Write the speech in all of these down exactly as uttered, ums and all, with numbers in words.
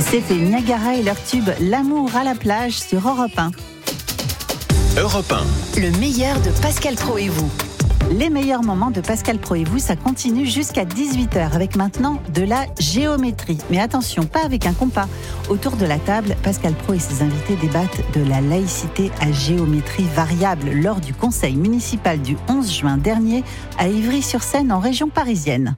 C'était Niagara et leur tube L'amour à la plage sur Europe un. Europe un. Le meilleur de Pascal Praud et vous. Les meilleurs moments de Pascal Praud et vous, ça continue jusqu'à dix-huit heures avec maintenant de la géométrie. Mais attention, pas avec un compas. Autour de la table, Pascal Praud et ses invités débattent de la laïcité à géométrie variable lors du conseil municipal du onze juin dernier à Ivry-sur-Seine en région parisienne.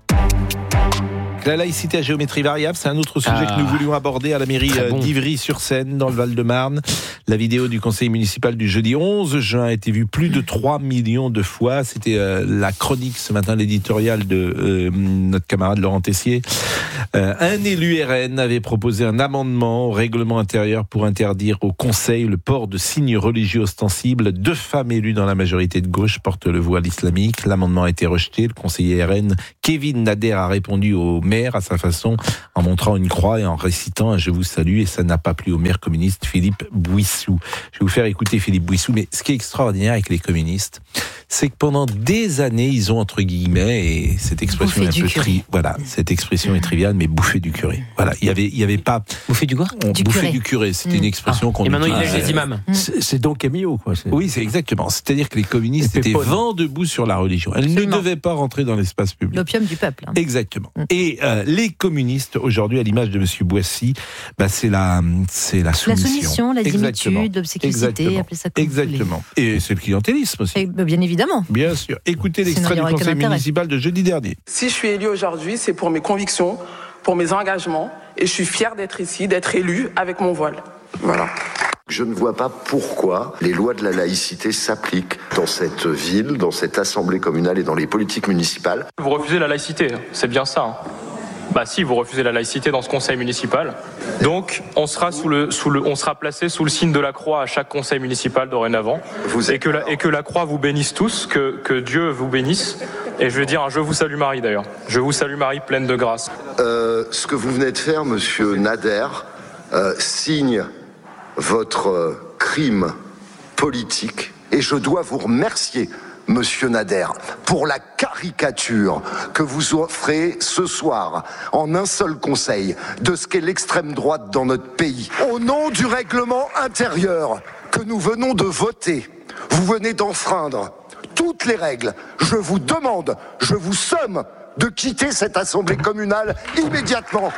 La laïcité à géométrie variable, c'est un autre sujet ah, que nous voulions aborder à la mairie bon. d'Ivry-sur-Seine, dans le Val-de-Marne. La vidéo du conseil municipal du jeudi onze juin a été vue plus de trois millions de fois. C'était euh, la chronique ce matin, l'éditorial de euh, notre camarade Laurent Tessier. Euh, un élu R N avait proposé un amendement au règlement intérieur pour interdire au conseil le port de signes religieux ostensibles. Deux femmes élues dans la majorité de gauche portent le voile islamique. L'amendement a été rejeté. Le conseiller R N, Kevin Nader, a répondu au maire à sa façon, en montrant une croix et en récitant un « Je vous salue », et ça n'a pas plu au maire communiste Philippe Bouissou. Je vais vous faire écouter Philippe Bouissou, mais ce qui est extraordinaire avec les communistes, c'est que pendant des années, ils ont, entre guillemets, et cette expression est un peu tri... voilà, cette expression est triviale, mais bouffer du curé. Voilà, il y avait, il y avait pas... Bouffer du quoi? Du bouffer curé. du curé, c'était mmh. une expression ah. qu'on... Et maintenant, il lèche les imams. C'est, c'est Don Camillo, quoi. C'est... Oui, c'est exactement. C'est-à-dire que les communistes étaient vent debout sur la religion. Elles Absolument. ne devaient pas rentrer dans l'espace public. L'opium du peuple. Hein. Exactement. Mmh. Et euh, les communistes, aujourd'hui, à l'image de Monsieur Boissy, bah, c'est la, c'est la soumission. La soumission, la dimitude, l'obséquicité, appelez ça comme Exactement. Et c'est le clientélisme aussi. Et, bien évidemment. Bien sûr. Écoutez l'extrait du conseil municipal de jeudi dernier. Si je suis élu aujourd'hui, c'est pour mes convictions, pour mes engagements, et je suis fier d'être ici, d'être élu avec mon voile. Voilà. Je ne vois pas pourquoi les lois de la laïcité s'appliquent dans cette ville, dans cette assemblée communale et dans les politiques municipales. Vous refusez la laïcité, c'est bien ça. Hein. Bah si, vous refusez la laïcité dans ce conseil municipal. Donc, on sera sous le, sous le, on sera placé sous le signe de la croix à chaque conseil municipal dorénavant. Vous et que la, et que la croix vous bénisse tous, que, que Dieu vous bénisse. Et je vais dire un je vous salue Marie d'ailleurs. Je vous salue Marie pleine de grâce. Euh, ce que vous venez de faire, monsieur Nader, euh, signe votre euh, crime politique. Et je dois vous remercier, Monsieur Nader, pour la caricature que vous offrez ce soir en un seul conseil de ce qu'est l'extrême droite dans notre pays. Au nom du règlement intérieur que nous venons de voter, vous venez d'enfreindre toutes les règles. Je vous demande, je vous somme de quitter cette assemblée communale immédiatement.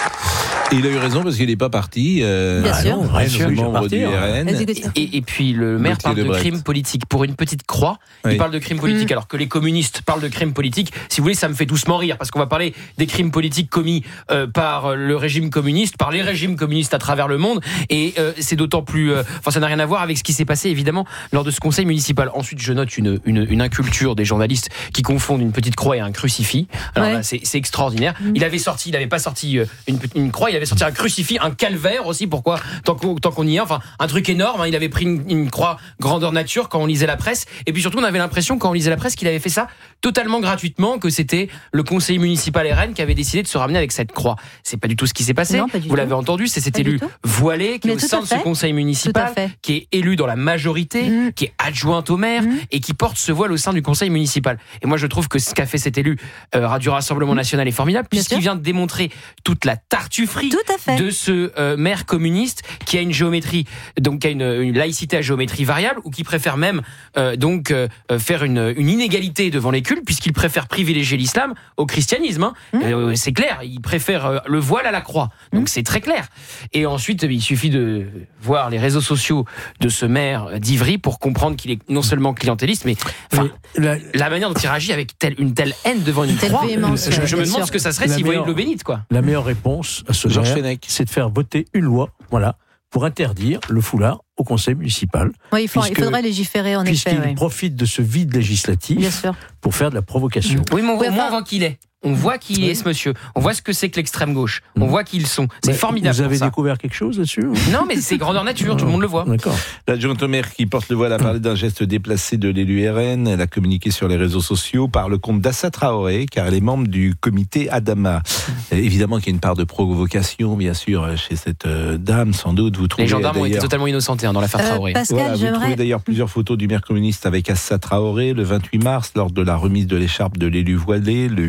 Et il a eu raison parce qu'il n'est pas parti. Euh, Bien sûr. Non, Bien sûr, membre parti, du R N. Et, et puis le maire parle de crime politique. Pour une petite croix, oui. il parle de crime politique. Mmh. Alors que les communistes parlent de crime politique. Si vous voulez, ça me fait doucement rire parce qu'on va parler des crimes politiques commis euh, par le régime communiste, par les régimes communistes à travers le monde. Et euh, c'est d'autant plus... Enfin, euh, ça n'a rien à voir avec ce qui s'est passé, évidemment, lors de ce conseil municipal. Ensuite, je note une, une, une inculture des journalistes qui confondent une petite croix et un crucifix. Alors ouais. là, c'est, c'est extraordinaire. Mmh. Il avait sorti, il n'avait pas sorti une, une croix, il avait sorti un crucifix, un calvaire aussi, pourquoi tant qu'on, tant qu'on y est, enfin un truc énorme, hein, il avait pris une, une croix grandeur nature quand on lisait la presse, et puis surtout on avait l'impression quand on lisait la presse qu'il avait fait ça totalement gratuitement, que c'était le conseiller municipal R N qui avait décidé de se ramener avec cette croix. C'est pas du tout ce qui s'est passé, non, vous l'avez entendu, c'est cet élu voilé qui est au sein de ce conseil municipal, qui est élu dans la majorité, mmh. qui est adjointe au maire, mmh. et qui porte ce voile au sein du conseil municipal. Et moi je trouve que ce qu'a fait cet élu euh, du Rassemblement mmh. National est formidable, Bien puisqu'il sûr. vient de démontrer toute la tartufferie de ce euh, maire communiste qui a une géométrie, donc qui a une, une laïcité à géométrie variable, ou qui préfère même euh, donc euh, faire une, une inégalité devant les cultes, puisqu'il préfère privilégier l'islam au christianisme. Hein. Mmh. Euh, c'est clair, il préfère euh, le voile à la croix. Donc mmh. c'est très clair. Et ensuite, il suffit de voir les réseaux sociaux de ce maire d'Ivry pour comprendre qu'il est non seulement clientéliste, mais, mais la, la manière dont il réagit avec telle, une telle haine devant une croix. Je, je me demande ce que ça serait s'il voyait de l'eau bénite, quoi. La meilleure réponse à ce Georges Fenech, c'est de faire voter une loi, voilà, pour interdire le foulard au conseil municipal. Oui, il, faut, il faudrait légiférer en effet. Puisqu'il oui. profite de ce vide législatif Bien sûr. pour faire de la provocation. Oui, mais on voit, on voit qui il est. On voit qui oui. est ce monsieur. On voit ce que c'est que l'extrême gauche. On mmh. voit qui ils sont. C'est mais formidable. Vous avez découvert quelque chose là-dessus? Non, mais c'est grandeur nature. Ah, tout le monde le voit. D'accord. L'adjointe au maire qui porte le voile a parlé d'un geste déplacé de l'élu R N. Elle a communiqué sur les réseaux sociaux par le compte d'Assa Traoré, car elle est membre du comité Adama. Mmh. Évidemment qu'il y a une part de provocation, bien sûr, chez cette euh, dame, sans doute. Vous trouvez les gendarmes ont été totalement innocentés hein, dans l'affaire Traoré. Euh, Pascal, voilà, vous j'aimerais... trouvez d'ailleurs plusieurs photos du maire communiste avec Assa Traoré le vingt-huit mars, lors de la remise de l'écharpe de l'élu voilé, le huit janvier.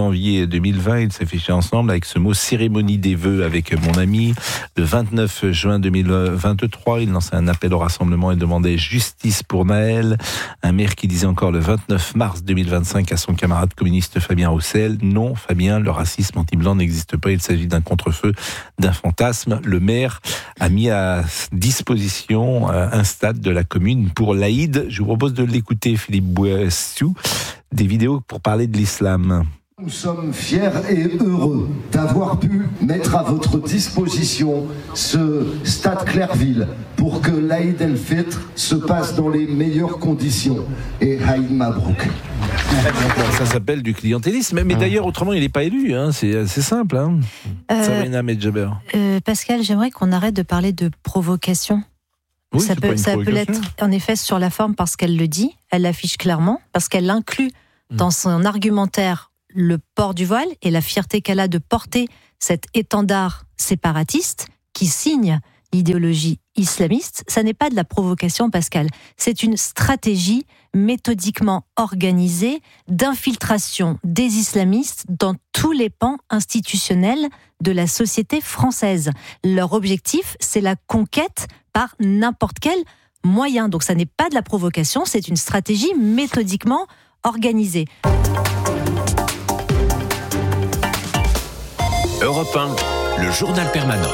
janvier deux mille vingt, ils s'affichaient ensemble avec ce mot cérémonie des vœux avec mon ami. Le vingt-neuf juin deux mille vingt-trois, il lançait un appel au rassemblement et demandait justice pour Naël. Un maire qui disait encore le vingt-neuf mars deux mille vingt-cinq à son camarade communiste Fabien Roussel: non, Fabien, le racisme anti-blanc n'existe pas, il s'agit d'un contre-feu, d'un fantasme. Le maire a mis à disposition un stade de la commune pour l'Aïd. Je vous propose de l'écouter, Philippe Boissou, des vidéos pour parler de l'islam. Nous sommes fiers et heureux d'avoir pu mettre à votre disposition ce stade Clairville pour que l'Aïd el-Fitr se passe dans les meilleures conditions. Et Haïd Mabrouk. Ça s'appelle du clientélisme, mais d'ailleurs autrement il n'est pas élu, hein. c'est, c'est simple. Hein. Euh, Sabrina Medjaber. Euh, Pascal, j'aimerais qu'on arrête de parler de provocation. Oui, ça peut, ça peut l'être en effet sur la forme parce qu'elle le dit, elle l'affiche clairement, parce qu'elle inclut mmh. dans son argumentaire le port du voile et la fierté qu'elle a de porter cet étendard séparatiste qui signe l'idéologie islamiste. Ça n'est pas de la provocation, Pascal. C'est une stratégie méthodiquement organisée d'infiltration des islamistes dans tous les pans institutionnels de la société française. Leur objectif, c'est la conquête par n'importe quel moyen. Donc ça n'est pas de la provocation, c'est une stratégie méthodiquement organisée. Europe un, le journal permanent.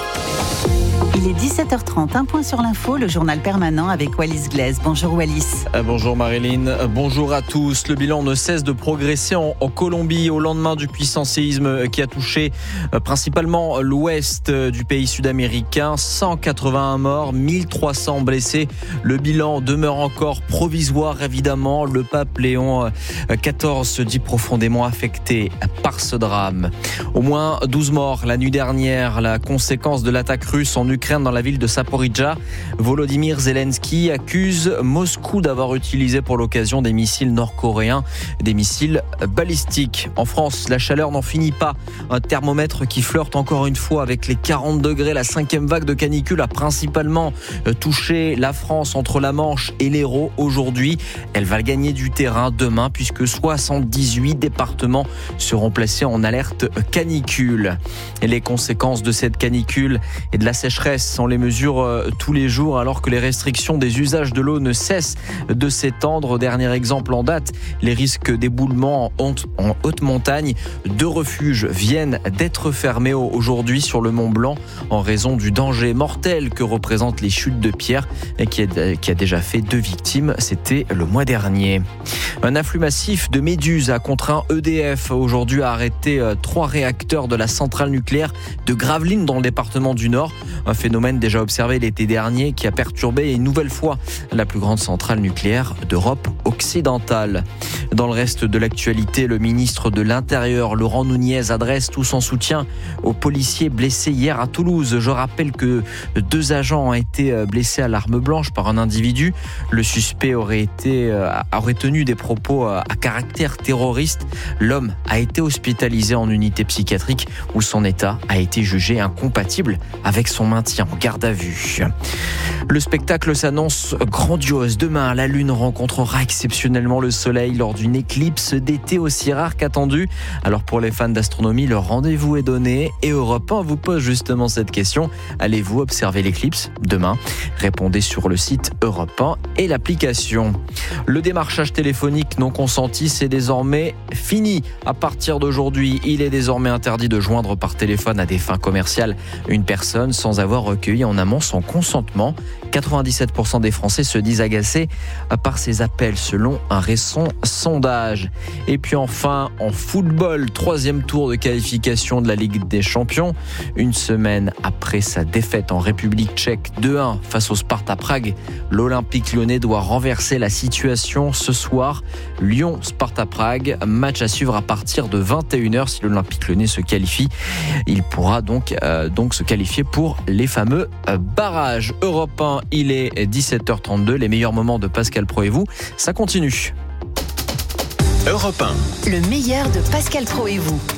Il est dix-sept heures trente, un point sur l'info, le journal permanent avec Wallis Glaise. Bonjour Wallis. Euh, bonjour Marilyn, euh, bonjour à tous. Le bilan ne cesse de progresser en, en Colombie au lendemain du puissant séisme qui a touché euh, principalement l'ouest euh, du pays sud-américain. cent quatre-vingt-un morts, mille trois cents blessés. Le bilan demeure encore provisoire évidemment. Le pape Léon euh, quatorze se dit profondément affecté par ce drame. Au moins douze morts la nuit dernière, la conséquence de l'attaque russe en Ukraine dans la ville de Zaporijjia. Volodymyr Zelensky accuse Moscou d'avoir utilisé pour l'occasion des missiles nord-coréens, des missiles balistiques. En France, la chaleur n'en finit pas. Un thermomètre qui flirte encore une fois avec les quarante degrés. La cinquième vague de canicule a principalement touché la France entre la Manche et l'Hérault aujourd'hui. Elle va gagner du terrain demain puisque soixante-dix-huit départements seront placés en alerte canicule. Et les conséquences de cette canicule et de la sécheresse sont les mesures euh, tous les jours alors que les restrictions des usages de l'eau ne cessent de s'étendre. Dernier exemple en date, les risques d'éboulement en haute, en haute montagne. Deux refuges viennent d'être fermés aujourd'hui sur le Mont Blanc en raison du danger mortel que représentent les chutes de pierres et qui a, qui a déjà fait deux victimes. C'était le mois dernier. Un afflux massif de méduses a contraint E D F aujourd'hui à arrêter trois réacteurs de la centrale nucléaire de Gravelines dans le département du Nord. Un phénomène déjà observé l'été dernier qui a perturbé une nouvelle fois la plus grande centrale nucléaire d'Europe occidentale. Dans le reste de l'actualité, le ministre de l'Intérieur, Laurent Nunez, adresse tout son soutien aux policiers blessés hier à Toulouse. Je rappelle que deux agents ont été blessés à l'arme blanche par un individu. Le suspect aurait, été, aurait tenu des propos à caractère terroriste. L'homme a été hospitalisé en unité psychiatrique où son état a été jugé incompatible avec son maintien en garde à vue. Le spectacle s'annonce grandiose. Demain, la Lune rencontrera exceptionnellement le Soleil lors d'une éclipse d'été aussi rare qu'attendue. Alors pour les fans d'astronomie, le rendez-vous est donné et Europe un vous pose justement cette question. Allez-vous observer l'éclipse demain ? Répondez sur le site Europe un et l'application. Le démarchage téléphonique non consenti, c'est désormais fini. À partir d'aujourd'hui, il est désormais interdit de joindre par téléphone à des fins commerciales une personne sans avoir recueilli en amont son consentement. quatre-vingt-dix-sept pour cent des Français se disent agacés par ces appels selon un récent sondage. Et puis enfin, en football, troisième tour de qualification de la Ligue des Champions. Une semaine après sa défaite en République tchèque deux un face au Sparta Prague, l'Olympique lyonnais doit renverser la situation ce soir. Lyon-Sparta Prague, match à suivre à partir de vingt et une heures. Si l'Olympique lyonnais se qualifie, il pourra donc, euh, donc se qualifier pour les fameux euh, barrages. Europe un, il est dix-sept heures trente-deux. Les meilleurs moments de Pascal Pro et vous, ça continue. Europe un. Le meilleur de Pascal Pro et vous.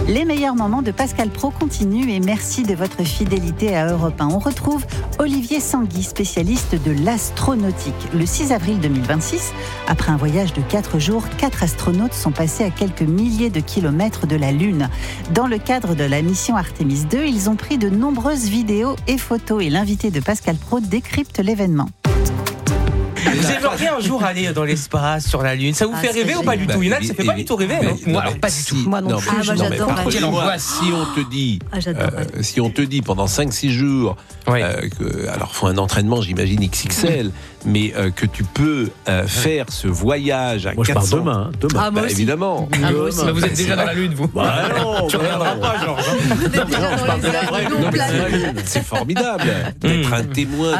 Les meilleurs moments de Pascal Praud continuent et merci de votre fidélité à Europe un. On retrouve Olivier Sanguy, spécialiste de l'astronautique. Le six avril deux mille vingt-six, après un voyage de quatre jours, quatre astronautes sont passés à quelques milliers de kilomètres de la Lune. Dans le cadre de la mission Artemis deux, ils ont pris de nombreuses vidéos et photos et l'invité de Pascal Praud décrypte l'événement. Vous aimeriez un jour aller dans l'espace, sur la Lune? Ça vous ah, fait rêver génial. Ou pas du tout? Yonan, ça fait pas du tout rêver, non? Moi, alors pas du tout. Moi non plus. Ah, moi, j'adore. Moi, si on te dit, ah, euh, si on te dit pendant cinq six jours, oui. euh, que, alors faut un entraînement, j'imagine X X L, mais euh, que tu peux euh, faire ce voyage à moi, quatre cents. Je pars demain, hein, demain. Ah, moi bah, évidemment. Ah, moi aussi. Bah, vous êtes déjà dans la Lune, vous. Bah, non, tu reviendras pas, Georges. C'est formidable d'être un témoin,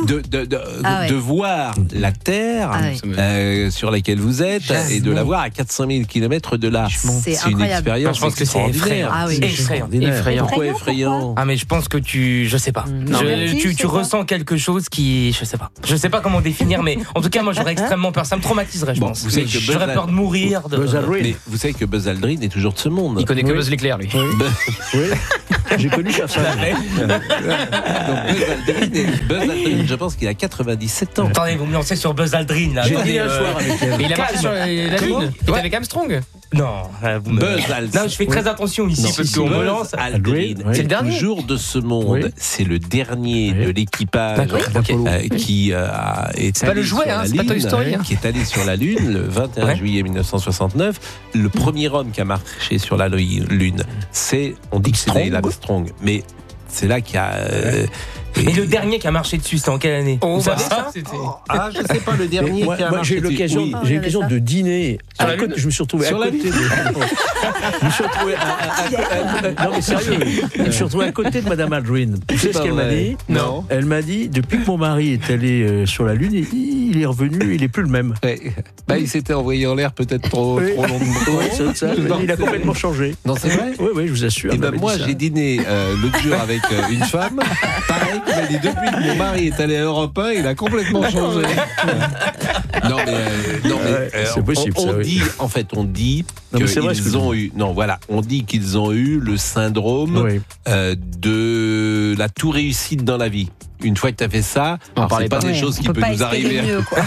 de voir la Terre ah oui. euh, sur laquelle vous êtes Jasmine. Et de la voir à quatre cent mille kilomètres de là. C'est, c'est une expérience je pense que c'est effrayant. Ah oui. Effrayant. effrayant. Pourquoi effrayant? Ah mais je pense que tu, je sais pas. Non, je, tu, tu ressens quelque chose qui, je sais pas. Je sais pas comment définir, mais en tout cas moi j'aurais extrêmement peur. Ça me traumatiserait, je bon, pense. Vous savez que j'aurais Buzz peur de mourir. De... Mais vous savez que Buzz Aldrin est toujours de ce monde. Il connaît que oui. Buzz l'éclair, lui. Oui. oui. J'ai connu ça. Donc Buzz Aldrin, Buzz Aldrin, je pense qu'il a quatre-vingt-dix-sept ans. Attendez, vous me lancez sur Buzz Aldrin là. J'ai dit un soir avec elle. Mais il a marché sur la Lune. Il était avec Armstrong. Non, vous me... Buzz Aldrin. Non, je fais très attention ici non, parce si, qu'on me lance. Aldrin, oui. C'est le dernier. Toujours de ce monde. Oui. C'est le dernier oui. de l'équipage euh, qui euh, est c'est allé pas le jouet, hein, c'est pas Toy Story, hein. qui est allé sur la Lune le vingt et un ouais. juillet mille neuf cent soixante-neuf. Le premier homme qui a marché sur la Lune, c'est, on dit que c'est Neil Armstrong, mais c'est là qu'il y a. Euh, Et, et le dernier qui a marché dessus, c'était en quelle année? Oh, vous savez ça, c'était... Ah, je sais pas, le dernier moi, qui a moi, marché j'ai eu l'occasion, oui. j'ai eu l'occasion de dîner. À la côté, je me suis retrouvé sur à côté de... Je me suis retrouvé à, à, à, à, non mais sérieux, je me suis retrouvé à côté de Madame Aldrin. Vous savez ce qu'elle m'a dit? Non. Elle m'a dit, depuis que mon mari est allé euh, sur la Lune, il, il est revenu, il est plus le même. Ouais. Bah, il s'était envoyé en l'air peut-être trop, oui. trop longtemps. Oui, ça, ça, il a complètement changé. Non, c'est vrai? Oui, oui, je vous assure. Et ben moi, j'ai dîné euh, l'autre jour avec euh, une femme, pareil, qui m'a dit depuis que mon mari est allé à Europe un, il a complètement changé. non mais, euh, non, mais ouais, euh, c'est possible, on, on ça, oui. dit, en fait, on dit non, qu'ils vrai, ont eu, non voilà, on dit qu'ils ont eu le syndrome oui. euh, de la tout réussite dans la vie. Une fois que tu as fait ça, alors c'est pas, pas des ouais, choses qui peuvent nous arriver. Mieux, quoi.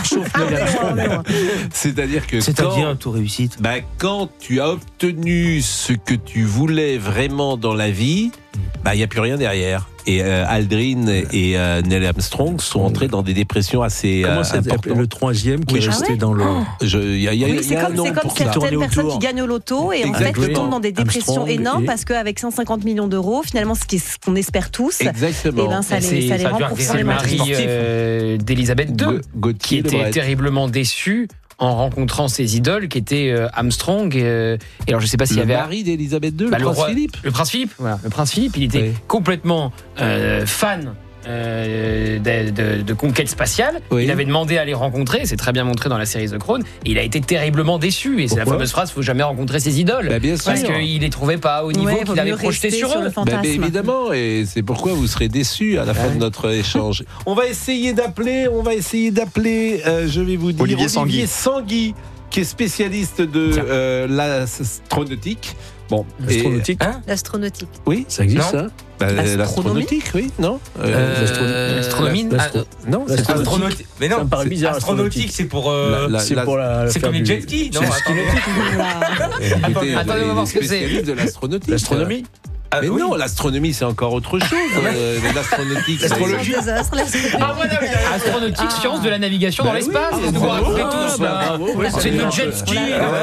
C'est-à-dire que C'est-à-dire un tout réussite. Bah, quand tu as obtenu ce que tu voulais vraiment dans la vie, bah il y a plus rien derrière. Et euh, Aldrin et euh, Neil Armstrong sont entrés dans des dépressions assez Comment euh, importantes. Le troisième qui oui, est resté ah ouais dans le. Je, y a, y a, oui, c'est y a comme, c'est comme certaines personnes qui gagnent au loto et exactement. En fait qui tombent dans des dépressions Armstrong énormes et... parce qu'avec cent cinquante millions d'euros, finalement, ce qu'on espère tous, exactement. Et ben, ça les, ça les rend profondément Marie euh, d'Élisabeth deux, Gauthier, qui était terriblement déçue en rencontrant ses idoles qui étaient euh, Armstrong euh, et alors je sais pas s'il y avait le mari d'Élisabeth deux, bah, le, le prince roi, Philippe le prince Philippe voilà le prince Philippe il était oui. complètement euh, fan Euh, de, de, de conquête spatiale. Oui. Il avait demandé à les rencontrer, c'est très bien montré dans la série The Crown, et il a été terriblement déçu. Et c'est la fameuse phrase, faut jamais rencontrer ses idoles, bah, bien sûr. Parce qu'il les trouvait pas au niveau ouais, qu'il avait projeté sur, sur eux. Bah, évidemment, et c'est pourquoi vous serez déçus à la fin ouais. de notre échange. On va essayer d'appeler, on va essayer d'appeler. Euh, je vais vous dire Olivier Sanguy, Olivier Sanguy qui est spécialiste de euh, l'astronautique. Bon, l'astronautique. Hein l'astronautique. Oui, ça existe ça. Bah, l'astronautique, oui, non euh, L'astronomie l'astro... ah, non, c'est astronautique. Mais non, c'est bizarre, astronautique, c'est pour. Euh, la, la, c'est pour la. C'est comme les jet skis, non? Attendez, on va voir ce que c'est. De l'astronautique. L'astronomie. Ah, mais oui. Non, l'astronomie c'est encore autre chose. euh, l'astronautique, l'astrologie. Ah voilà, astronautique, ah. science de la navigation bah dans oui, l'espace. Oui, vous racontez tous. Bah, bah, c'est le jet ski.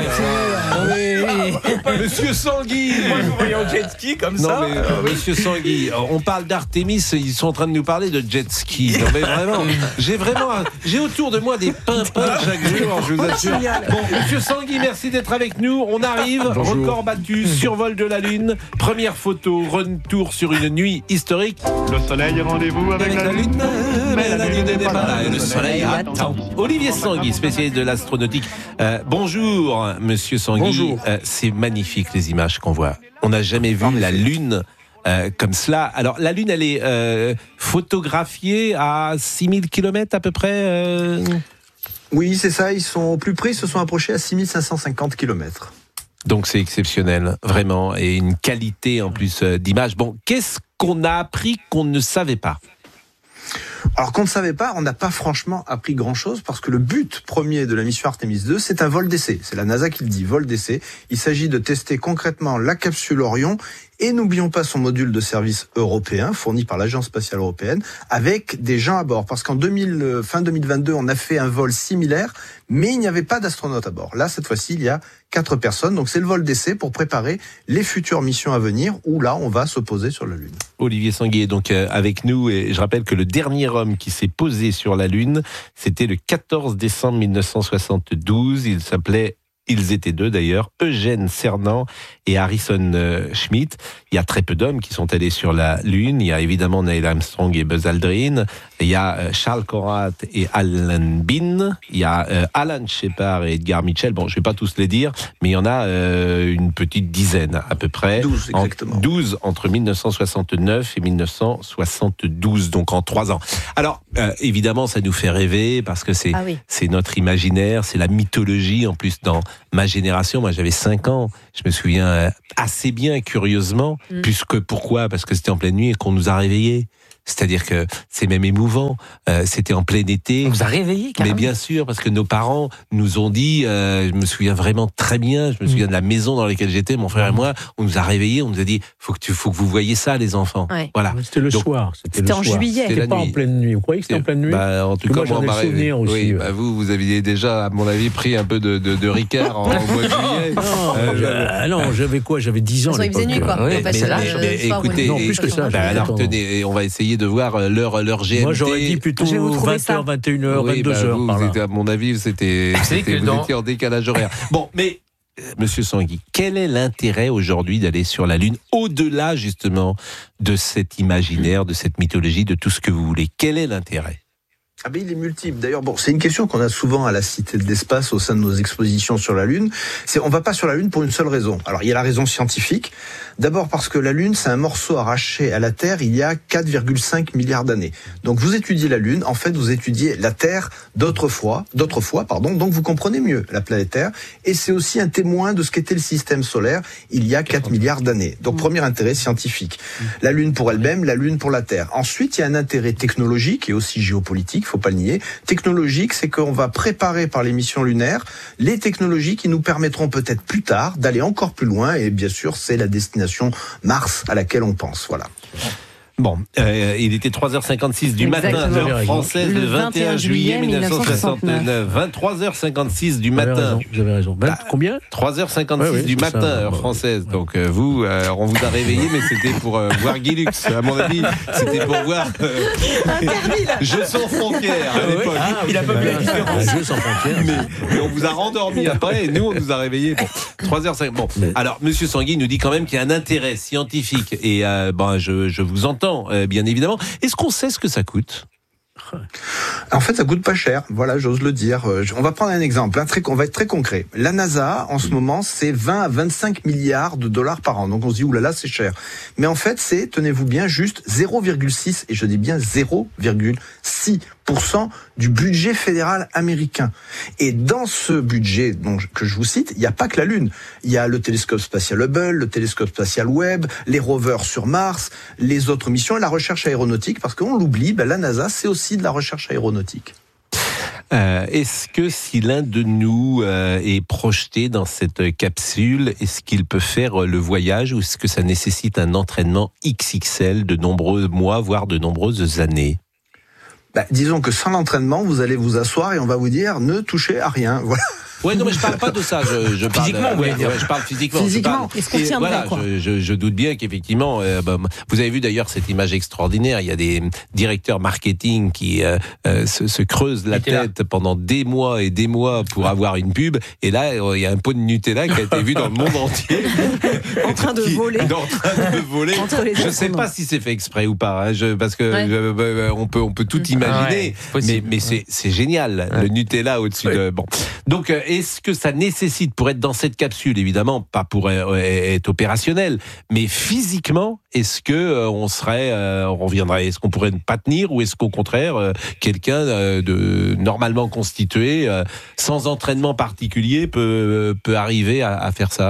Monsieur Sanguy. Moi je vous voyais en jet ski comme non, ça. Mais, euh, Monsieur Sanguy, on parle d'Artemis, ils sont en train de nous parler de jet ski. Non mais vraiment, j'ai vraiment, j'ai autour de moi des pimpins chaque jour, je vous assure. Bon, Monsieur Sanguy, merci d'être avec nous. On arrive, bonjour. Record battu, survol de la Lune, première photo. Retour sur une nuit historique. Le soleil est rendez-vous avec, avec la, la lune, mais la, la lune n'est pas là et le soleil attend. Olivier Sanguy, spécialiste de l'astronautique. Euh, bonjour, Monsieur Sanguy. Bonjour. Euh, c'est magnifique les images qu'on voit. On n'a jamais vu la Lune euh, comme cela. Alors la Lune, elle est euh, photographiée à six mille kilomètres à peu près. Euh... Oui, c'est ça. Ils sont au plus près, ils se sont approchés à six mille cinq cent cinquante kilomètres. Donc c'est exceptionnel, vraiment, et une qualité en plus d'image. Bon, qu'est-ce qu'on a appris qu'on ne savait pas ? Alors qu'on ne savait pas, on n'a pas franchement appris grand-chose parce que le but premier de la mission Artemis deux, c'est un vol d'essai. C'est la NASA qui le dit, vol d'essai. Il s'agit de tester concrètement la capsule Orion et n'oublions pas son module de service européen fourni par l'Agence spatiale européenne avec des gens à bord. Parce qu'en deux mille, fin deux mille vingt-deux, on a fait un vol similaire, mais il n'y avait pas d'astronautes à bord. Là, cette fois-ci, il y a quatre personnes. Donc c'est le vol d'essai pour préparer les futures missions à venir où là, on va se poser sur la Lune. Olivier Sanguier est donc avec nous et je rappelle que le dernier homme qui s'est posé sur la Lune, c'était le quatorze décembre mille neuf cent soixante-douze. Il s'appelait, ils étaient deux d'ailleurs, Eugène Cernan et Harrison Schmitt. Il y a très peu d'hommes qui sont allés sur la Lune. Il y a évidemment Neil Armstrong et Buzz Aldrin. Il y a Charles Conrad et Alan Bean. Il y a euh, Alan Shepard et Edgar Mitchell. Bon, je ne vais pas tous les dire, mais il y en a euh, une petite dizaine à peu près. douze exactement. En, douze entre mille neuf cent soixante-neuf et mille neuf cent soixante-douze, donc en trois ans. Alors, euh, évidemment, ça nous fait rêver parce que c'est, ah oui. c'est notre imaginaire, c'est la mythologie. En plus, dans ma génération, moi j'avais cinq ans, je me souviens euh, assez bien, curieusement, mm. puisque pourquoi ? Parce que c'était en pleine nuit et qu'on nous a réveillés. C'est-à-dire que c'est même émouvant. Euh, c'était en plein été. On vous a réveillés, carrément. Mais bien sûr, parce que nos parents nous ont dit, euh, je me souviens vraiment très bien, je me souviens mmh. de la maison dans laquelle j'étais, mon frère et moi, on nous a réveillés, on nous a dit, faut que tu, faut que vous voyiez ça, les enfants. Ouais. Voilà. C'était le Donc, soir. C'était, c'était le en soir. juillet. C'était, c'était pas nuit. en pleine nuit. Vous croyez que c'était en pleine nuit ? Bah, en tout cas, moi, j'en ai souvenir aussi. Oui, bah, vous, vous aviez déjà, à mon avis, pris un peu de, de, de Ricard en, en mois de juillet. Non, euh, euh, non, j'avais quoi ? J'avais dix ans. Il faisait nuit, quoi. Oui, mais, mais, mais écoutez, non, plus que ça. Bah, alors, tenez, on va essayer de voir leur leur G M T. Moi, j'aurais dit plutôt vingt heures, vingt et une heures, oui, vingt-deux heures. Bah, vous, vous étiez, à mon avis, c'était, c'était vous dans... étiez en décalage horaire. Bon, mais euh, Monsieur Sanguy, quel est l'intérêt aujourd'hui d'aller sur la Lune, au-delà justement de cet imaginaire, de cette mythologie, de tout ce que vous voulez ? Quel est l'intérêt ? Ah ben il est multiple. D'ailleurs, bon, c'est une question qu'on a souvent à la Cité de l'Espace au sein de nos expositions sur la Lune. C'est on va pas sur la Lune pour une seule raison. Alors il y a la raison scientifique. D'abord parce que la Lune, c'est un morceau arraché à la Terre il y a quatre virgule cinq milliards d'années. Donc vous étudiez la Lune, en fait vous étudiez la Terre d'autrefois, d'autrefois, pardon. Donc vous comprenez mieux la planète Terre. Et c'est aussi un témoin de ce qu'était le système solaire il y a quatre milliards d'années. Donc premier intérêt scientifique. La Lune pour elle-même, la Lune pour la Terre. Ensuite, il y a un intérêt technologique et aussi géopolitique. Faut pas le nier. Technologique, c'est qu'on va préparer par les missions lunaires les technologies qui nous permettront peut-être plus tard d'aller encore plus loin. Et bien sûr, c'est la destination Mars à laquelle on pense. Voilà. Bon, euh, il était trois heures cinquante-six du Exactement. matin, heure française, le vingt et un juillet mille neuf cent soixante-neuf. vingt-trois heures cinquante-six du matin. Vous avez raison. vingt, combien ? trois heures cinquante-six ouais, ouais, du matin, ça, heure française. Donc euh, vous, euh, on vous a réveillé, mais c'était pour euh, voir Guy Lux. À mon avis, c'était pour voir euh, Jeux sans frontières à l'époque. Ah, il a pas vu la différence. Jeux sans frontières. Mais, mais on vous a rendormi après, et nous, on nous a réveillés. Bon, trois heures cinquante. Bon, mais... alors, Monsieur Sanguy nous dit quand même qu'il y a un intérêt scientifique. Et euh, ben, je, je vous entends. Euh, bien évidemment. Est-ce qu'on sait ce que ça coûte ? En fait, ça coûte pas cher. Voilà, j'ose le dire. On va prendre un exemple. Hein, très, on va être très concret. La NASA, en ce moment, c'est vingt à vingt-cinq milliards de dollars par an. Donc on se dit, oulala, c'est cher. Mais en fait, c'est, tenez-vous bien, juste zéro virgule six, et je dis bien zéro virgule six pour cent du budget fédéral américain. Et dans ce budget donc, que je vous cite, il n'y a pas que la Lune. Il y a le télescope spatial Hubble, le télescope spatial Webb, les rovers sur Mars, les autres missions et la recherche aéronautique, parce qu'on l'oublie, ben, la NASA, c'est aussi de la recherche aéronautique. Euh, est-ce que si l'un de nous euh, est projeté dans cette capsule, est-ce qu'il peut faire le voyage ou est-ce que ça nécessite un entraînement X X L de nombreux mois, voire de nombreuses années ? Bah, disons que sans l'entraînement, vous allez vous asseoir et on va vous dire ne touchez à rien. Voilà. Ouais, non, mais je parle pas de ça. Je, je parle, physiquement, ouais, ouais, ouais, je parle physiquement. Physiquement, parle, est-ce qu'on tiendrait, voilà, quoi. je, je, je doute bien qu'effectivement, euh, bah, vous avez vu d'ailleurs cette image extraordinaire. Il y a des directeurs marketing qui euh, euh, se, se creusent la tête là. pendant des mois et des mois pour avoir une pub. Et là, il y a un pot de Nutella qui a été vu dans le monde entier, en train de voler. En train de voler. Je sais pas si c'est fait exprès ou pas, hein, je, parce que ouais. je, on peut, on peut tout imaginer. Ah ouais, mais, mais c'est, c'est génial, ouais. le Nutella au-dessus ouais. de. Bon, donc est-ce que ça nécessite pour être dans cette capsule, évidemment, pas pour être opérationnel, mais physiquement, est-ce que euh, on serait, euh, on reviendrait, est-ce qu'on pourrait ne pas tenir ou est-ce qu'au contraire, euh, quelqu'un euh, de normalement constitué, euh, sans entraînement particulier, peut peut arriver à, à faire ça ?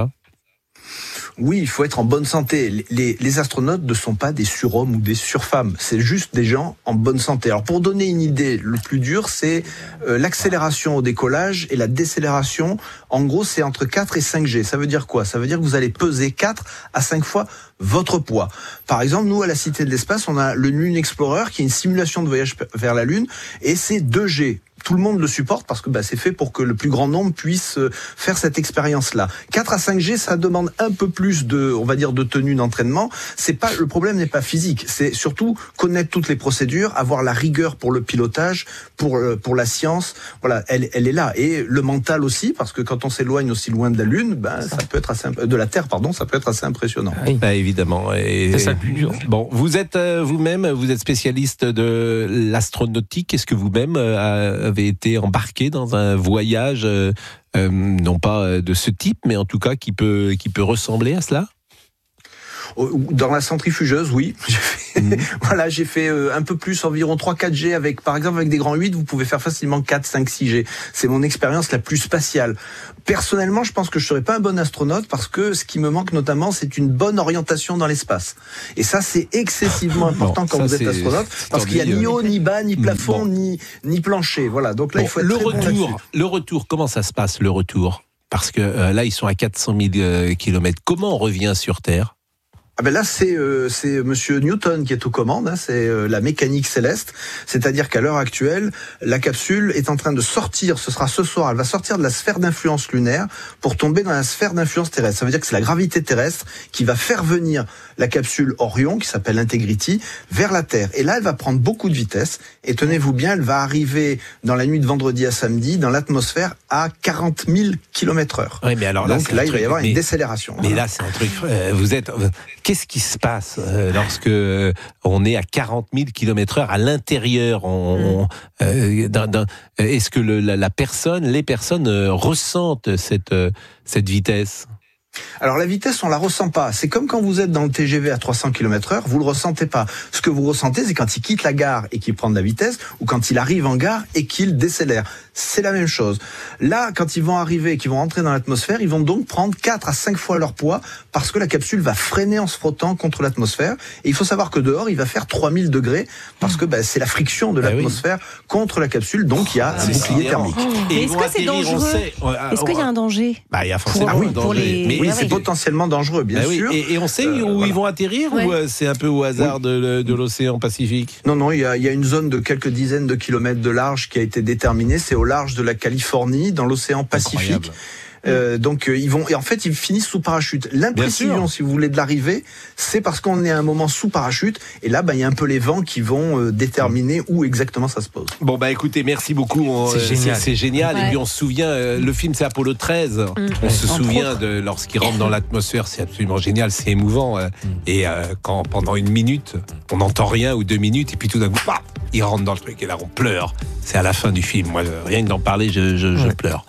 Oui, il faut être en bonne santé. Les, les astronautes ne sont pas des surhommes ou des surfemmes. C'est juste des gens en bonne santé. Alors, pour donner une idée, le plus dur, c'est euh, l'accélération au décollage et la décélération. En gros, c'est entre quatre et cinq G. Ça veut dire quoi? Ça veut dire que vous allez peser quatre à cinq fois votre poids. Par exemple, nous, à la Cité de l'Espace, on a le Lune Explorer, qui est une simulation de voyage vers la Lune, et c'est deux G. Tout le monde le supporte parce que bah, c'est fait pour que le plus grand nombre puisse faire cette expérience-là. quatre à cinq G, ça demande un peu plus de, on va dire, de tenue d'entraînement. C'est pas, le problème n'est pas physique. C'est surtout connaître toutes les procédures, avoir la rigueur pour le pilotage, pour, pour la science. Voilà, elle, elle est là. Et le mental aussi, parce que quand on s'éloigne aussi loin de la Lune, ben, ça peut être assez, de la Terre, pardon, ça peut être assez impressionnant. Oui. Bah, évidemment. Et, c'est ça le plus dur. Bon, vous êtes euh, vous-même, vous êtes spécialiste de l'astronautique. Est-ce que vous-même euh, avez été embarqué dans un voyage, euh, euh, non pas de ce type, mais en tout cas qui peut, qui peut ressembler à cela? Dans la centrifugeuse, oui. J'ai fait, mmh. voilà, j'ai fait euh, un peu plus, environ trois à quatre G avec, par exemple, avec des grands huit, vous pouvez faire facilement quatre, cinq, six G. C'est mon expérience la plus spatiale. Personnellement, je pense que je serais pas un bon astronaute parce que ce qui me manque notamment, c'est une bonne orientation dans l'espace. Et ça, c'est excessivement important bon, quand vous êtes astronaute parce qu'il y a ni haut, ni bas, ni plafond, bon. ni, ni plancher. Voilà. Donc là, bon, il faut être le très retour, bon le retour, comment ça se passe, le retour? Parce que euh, là, ils sont à quatre cent mille euh, kilomètres. Comment on revient sur Terre? Ah ben là, c'est euh, c'est Monsieur Newton qui est aux commandes, hein, c'est euh, la mécanique céleste, c'est-à-dire qu'à l'heure actuelle, la capsule est en train de sortir, ce sera ce soir, elle va sortir de la sphère d'influence lunaire pour tomber dans la sphère d'influence terrestre. Ça veut dire que c'est la gravité terrestre qui va faire venir la capsule Orion, qui s'appelle Integrity, vers la Terre. Et là, elle va prendre beaucoup de vitesse, et tenez-vous bien, elle va arriver dans la nuit de vendredi à samedi, dans l'atmosphère, à quarante mille kilomètres heure. Oui, mais alors là, donc là, il truc, va y avoir mais, une décélération. Mais voilà. Là, c'est un truc, euh, vous êtes... Euh, Qu'est-ce qui se passe euh, lorsque euh, on est à quarante mille kilomètres heure à l'intérieur on, on, euh, d'un, d'un, est-ce que le, la, la personne, les personnes euh, ressentent cette, euh, cette vitesse ? Alors la vitesse, on la ressent pas. C'est comme quand vous êtes dans le T G V à trois cents kilomètres heure, vous le ressentez pas. Ce que vous ressentez, c'est quand il quitte la gare et qu'il prend de la vitesse, ou quand il arrive en gare et qu'il décélère. C'est la même chose. Là, quand ils vont arriver, qu'ils vont entrer dans l'atmosphère, ils vont donc prendre quatre à cinq fois leur poids parce que la capsule va freiner en se frottant contre l'atmosphère. Et il faut savoir que dehors, il va faire trois mille degrés parce que bah, c'est la friction de l'atmosphère ah oui. contre la capsule. Donc il y a un bouclier thermique. Et est-ce que c'est dangereux ? Est-ce qu'il y a un danger ? Bah, il y a forcément ah oui, un danger. Pour les... Mais oui, c'est potentiellement dangereux, bien bah oui. sûr. Et, et on sait euh, où voilà. ils vont atterrir ouais. ou euh, c'est un peu au hasard oui. de, de l'océan Pacifique ? Non, non, il y, a, il y a une zone de quelques dizaines de kilomètres de large qui a été déterminée. C'est au large de la Californie, dans l'océan Pacifique. Incroyable. Euh, donc euh, ils vont et en fait ils finissent sous parachute. L'imprécision, si vous voulez, de l'arrivée, c'est parce qu'on est à un moment sous parachute et là, bah il y a un peu les vents qui vont euh, déterminer où exactement ça se pose. Bon bah écoutez, merci beaucoup. On, c'est, euh, génial. c'est, c'est génial. Ouais. Et puis on se souvient, euh, le film c'est Apollo treize. Mmh. On ouais. se en souvient propre. de lorsqu'il rentre dans l'atmosphère, c'est absolument génial, c'est émouvant. Euh, mmh. Et euh, quand pendant une minute, on n'entend rien ou deux minutes et puis tout d'un coup, bah, il rentre dans le truc et là on pleure. C'est à la fin du film. Moi, rien que d'en parler, je, je, je ouais. pleure.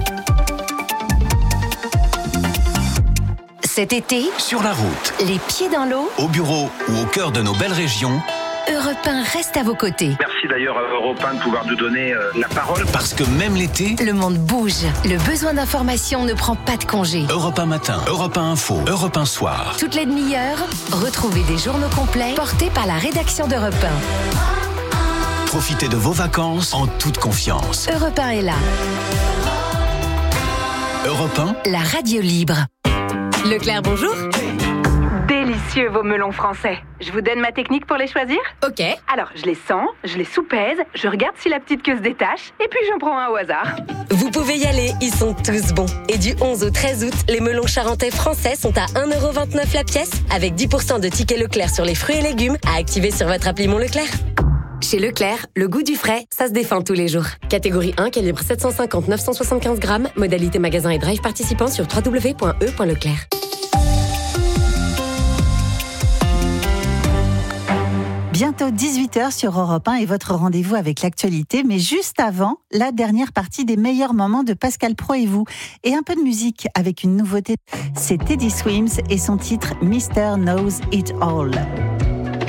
Cet été, sur la route, les pieds dans l'eau, au bureau ou au cœur de nos belles régions, Europe un reste à vos côtés. Merci d'ailleurs à Europe un de pouvoir nous donner euh, la parole. Parce que même l'été, le monde bouge. Le besoin d'information ne prend pas de congé. Europe un matin, Europe un info, Europe un soir. Toutes les demi-heures, retrouvez des journaux complets portés par la rédaction d'Europe un. Profitez de vos vacances en toute confiance. Europe un est là. Europe un, la radio libre. Leclerc, bonjour. Délicieux vos melons français. Je vous donne ma technique pour les choisir ? Ok. Alors, je les sens, je les soupèse, je regarde si la petite queue se détache, et puis j'en prends un au hasard. Vous pouvez y aller, ils sont tous bons. Et du onze au treize août, les melons charentais français sont à un euro vingt-neuf la pièce, avec dix pour cent de tickets Leclerc sur les fruits et légumes à activer sur votre appli Mon Leclerc. Chez Leclerc, le goût du frais, ça se défend tous les jours. Catégorie un, calibre sept cent cinquante neuf cent soixante-quinze grammes, modalité magasin et drive participant sur w w w point e point leclerc. Bientôt dix-huit heures sur Europe un et votre rendez-vous avec l'actualité. Mais juste avant, la dernière partie des meilleurs moments de Pascal Praud et vous. Et un peu de musique avec une nouveauté. C'est Teddy Swims et son titre Mister Knows It All.